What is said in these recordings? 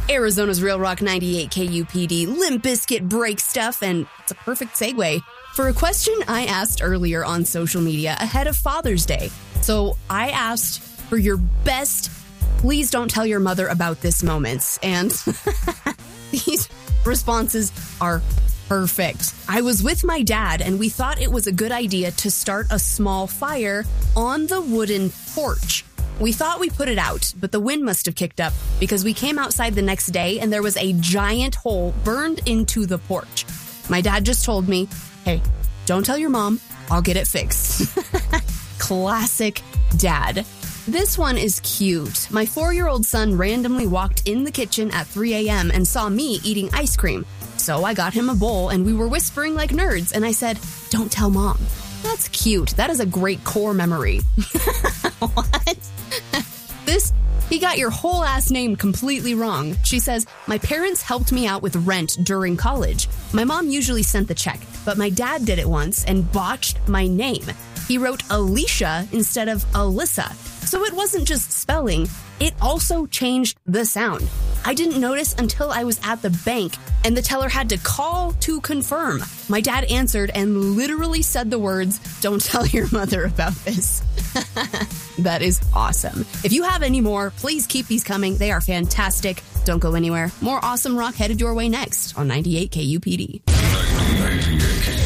Arizona's Real Rock 98 KUPD, Limp Bizkit break stuff, and it's a perfect segue for a question I asked earlier on social media ahead of Father's Day. So I asked for your best, please don't tell your mother about this moments, and these responses are perfect. I was with my dad, and we thought it was a good idea to start a small fire on the wooden porch. We thought we put it out, but the wind must have kicked up because we came outside the next day and there was a giant hole burned into the porch. My dad just told me, hey, don't tell your mom, I'll get it fixed. Classic dad. This one is cute. My 4-year-old son randomly walked in the kitchen at 3 a.m. and saw me eating ice cream. So I got him a bowl and we were whispering like nerds and I said, don't tell mom. That's cute. That is a great core memory. What? He got your whole ass name completely wrong. She says, my parents helped me out with rent during college. My mom usually sent the check, but my dad did it once and botched my name. He wrote Alicia instead of Alyssa. So it wasn't just spelling, it also changed the sound. I didn't notice until I was at the bank and the teller had to call to confirm. My dad answered and literally said the words, don't tell your mother about this. That is awesome. If you have any more, please keep these coming. They are fantastic. Don't go anywhere. More awesome rock headed your way next on 98 KUPD. 98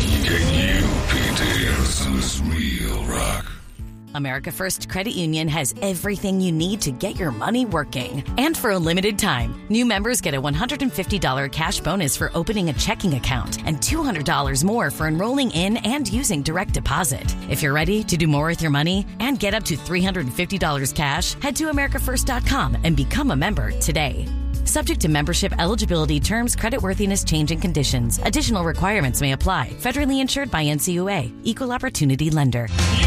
KUPD, Arizona's Real Rock. America First Credit Union has everything you need to get your money working. And for a limited time, new members get a $150 cash bonus for opening a checking account and $200 more for enrolling in and using direct deposit. If you're ready to do more with your money and get up to $350 cash, head to americafirst.com and become a member today. Subject to membership, eligibility, terms, creditworthiness, changing conditions. Additional requirements may apply. Federally insured by NCUA. Equal Opportunity Lender.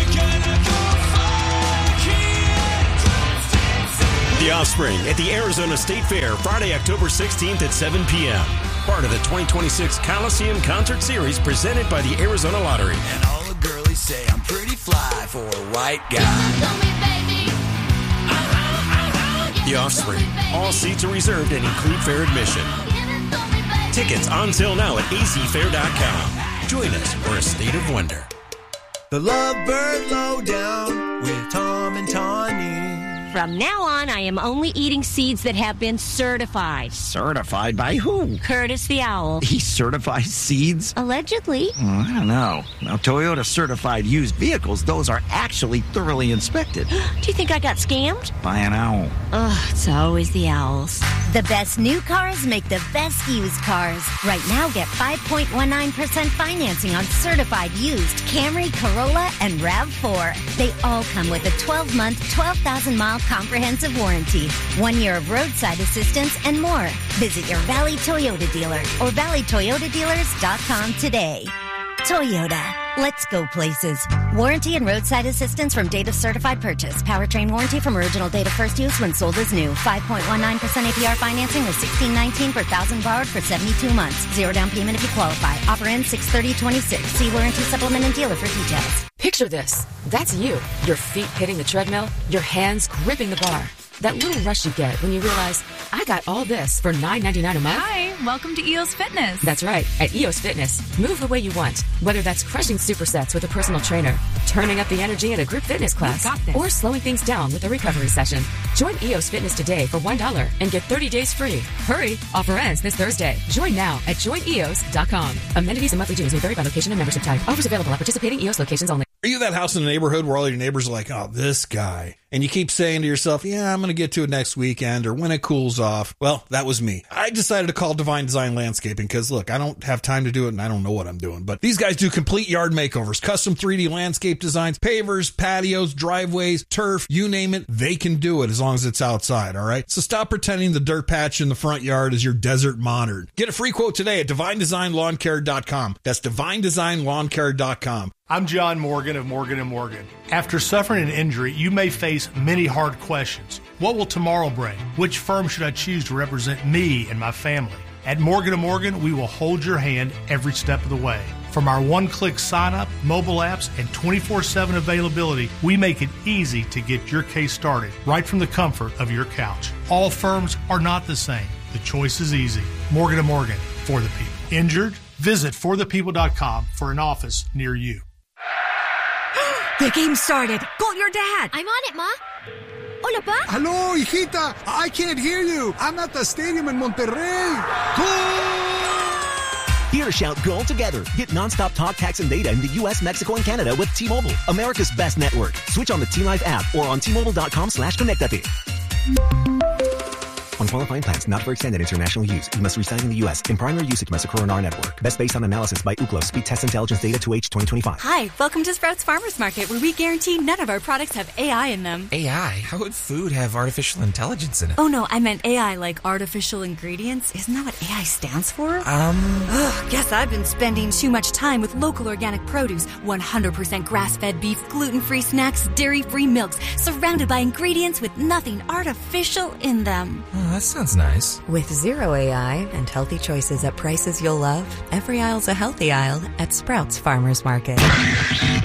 The Offspring at the Arizona State Fair, Friday, October 16th at 7 p.m. Part of the 2026 Coliseum Concert Series presented by the Arizona Lottery. And all the girlies say I'm pretty fly for a white guy. The Offspring. All seats are reserved and include fair admission. Tickets on sale now at azfair.com. Join us for a state of wonder. The Lovebird Lowdown with Tom and Tawny. From now on, I am only eating seeds that have been certified. Certified by who? Curtis the Owl. He certifies seeds? Allegedly. I don't know. Now, Toyota certified used vehicles, those are actually thoroughly inspected. Do you think I got scammed? By an owl. Ugh, it's always the owls. The best new cars make the best used cars. Right now, get 5.19% financing on certified used Camry, Corolla, and RAV4. They all come with a 12-month, 12,000-mile comprehensive warranty, 1 year of roadside assistance, and more. Visit your Valley Toyota dealer or valleytoyotadealers.com today. Toyota. Let's go places. Warranty and roadside assistance from date of certified purchase. Powertrain warranty from original date of first use when sold as new. 5.19% APR financing with $16.19 per thousand borrowed for 72 months. 0 down payment if you qualify. Offer ends 6/30/26. See warranty supplement and dealer for details. Picture this. That's you. Your feet hitting the treadmill, your hands gripping the bar. That little rush you get when you realize, I got all this for $9.99 a month. Hi, welcome to EOS Fitness. That's right. At EOS Fitness, move the way you want. Whether that's crushing supersets with a personal trainer, turning up the energy in a group fitness class, or slowing things down with a recovery session. Join EOS Fitness today for $1 and get 30 days free. Hurry! Offer ends this Thursday. Join now at joineos.com. Amenities and monthly dues may vary by location and membership type. Offers available at participating EOS locations only. Are you that house in the neighborhood where all your neighbors are like, oh, this guy? And you keep saying to yourself, yeah, I'm going to get to it next weekend or when it cools off. Well, that was me. I decided to call Divine Design Landscaping because, look, I don't have time to do it and I don't know what I'm doing. But these guys do complete yard makeovers, custom 3D landscape designs, pavers, patios, driveways, turf, you name it. They can do it as long as it's outside, all right? So stop pretending the dirt patch in the front yard is your desert modern. Get a free quote today at DivineDesignLawnCare.com. That's DivineDesignLawnCare.com. I'm John Morgan of Morgan & Morgan. After suffering an injury, you may face many hard questions. What will tomorrow bring? Which firm should I choose to represent me and my family? At Morgan & Morgan, we will hold your hand every step of the way. From our one-click sign-up, mobile apps, and 24/7 availability, we make it easy to get your case started right from the comfort of your couch. All firms are not the same. The choice is easy. Morgan & Morgan, for the people. Injured? Visit forthepeople.com for an office near you. The game started. Call your dad. I'm on it, Ma. Hola, Pa. Hello, hijita. I can't hear you. I'm at the stadium in Monterrey. Hear shout goal together. Get nonstop talk, text, and data in the U.S., Mexico, and Canada with T-Mobile, America's best network. Switch on the T-Life app or on T-Mobile.com/connectate. On qualifying plans not for extended international use, you must reside in the U.S. In primary usage must occur on our network. Best based on analysis by Ookla Speed Test Intelligence Data 2H 2025. Hi, welcome to Sprouts Farmers Market, where we guarantee none of our products have AI in them. AI? How would food have artificial intelligence in it? Oh no, I meant AI like artificial ingredients. Isn't that what AI stands for? Guess I've been spending too much time with local organic produce, 100% grass-fed beef, gluten-free snacks, dairy-free milks, surrounded by ingredients with nothing artificial in them. Oh, that sounds nice. With zero AI and healthy choices at prices you'll love, every aisle's a healthy aisle at Sprouts Farmers Market.